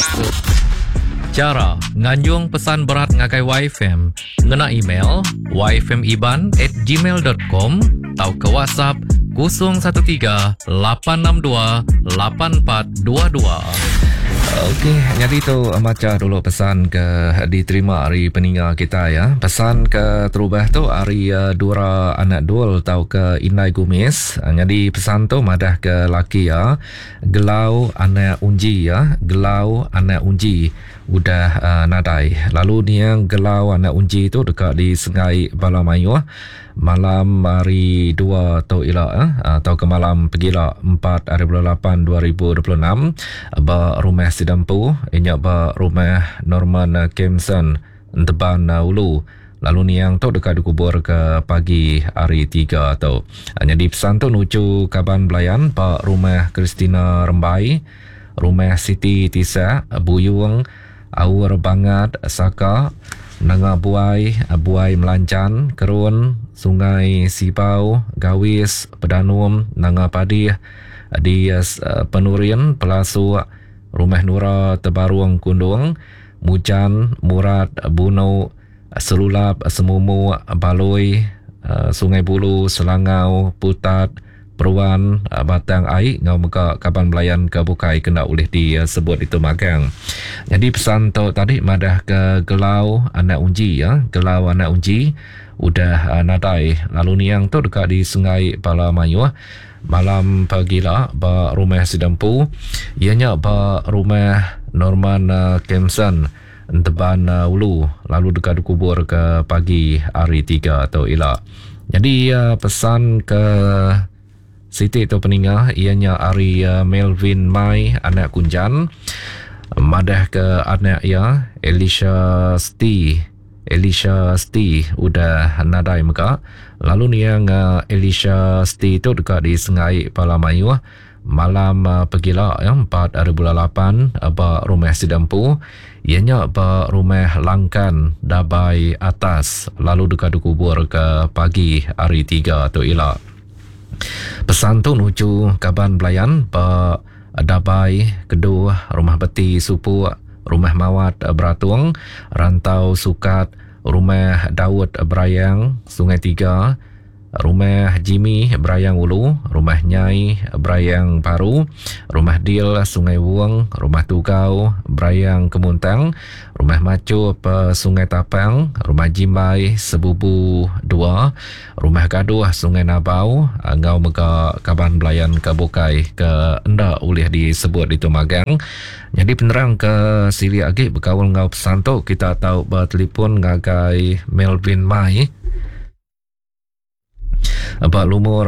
Cara nganjung pesan berat ngagai YFM ngena email yfmiban@gmail.com atau ke WhatsApp 013-862-8422. Okey, jadi tu macam dulu pesan ke diterima hari peninggal kita ya. Pesan ke terubah tu hari Dura anak dul tau ke Inai Gumis. Jadi pesan tu madah ke laki ya. Gelau anak unji ya. Gelau anak unji udah nadai. Lalu ni yang gelau anak unji tu dekat di Sungai Balamayu malam hari 2 atau atau ke malam pergilah 4 hari bulan 8 2026 ba rumah Sidampu inya ba rumah Norman Kemson Teban Ulu. Lalu ni yang tu dekat dikubur ke pagi hari 3 atau jadi pesan tu nuju Kaban Belayan pa rumah Kristina Rembai, rumah Siti Tisa Buyung Awur Bangat Saka Nanga Buai Melancan Kerun Sungai Sipau Gawis Pedanum Nanga Padih di Penurian Pelasu Rumah Nura Tebaruang Kundung Mujan Murad Buno Selulap Semumu Baloi Sungai Bulu Selangau Putat Peruan Batang Ai ngau muka Kaban Belayan ke Bukai kena oleh disebut itu magang. Jadi pesan tu tadi madah ke Gelau anak unji ya. Gelau anak unji udah nadai. Lalu ni yang tu dekat di Sungai Balamayu malam pagilah ba rumah Sidampu ianya ba rumah Norman Kemson Teban Ulu. Lalu dekat dikubur ke pagi hari 3 atau elak. Jadi pesan ke Siti itu peninggal ianya Ari Melvin Mai anak Kunjan madah ke anak ya Elisha Sti udah nadai muka. Lalu ni yang Elisha Sti itu dekat di Sungai Balamayu malam pergilah ya 4 hari bulan 8 ba rumah Sidampu ianya ba rumah Langkan Dabai Atas. Lalu dekat dikubur ke pagi hari 3 atau elak. Pesan tu nuju Kaban Belayan pa Dabai Keduh Rumah Beti Supu Rumah Mawat Beratung Rantau Sukat Rumah Daud Berayang Sungai Tiga Rumah Jimmy Berayang Ulu Rumah Nyai Berayang Paru Rumah Dil Sungai Wuang Rumah Tugau Berayang Kemuntang Rumah Macup Sungai Tapang Rumah Jimbai Sebubu 2 Rumah Gaduh Sungai Nabau ngau mega Kaban Belayan ke Bukai ke enda boleh disebut itu magang. Jadi penerang ke sili agi berkawal ngau pesan tu kita tahu bertelefon ngagai Melvin Mai Abak lumur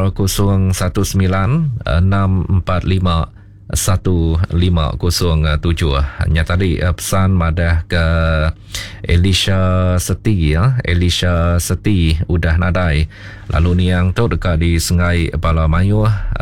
016451507. Hanya tadi pesan madah ke Elisha Seti ya. Elisha Seti udah nadai. Lalu ni yang tu dekat di Sungai Balamayu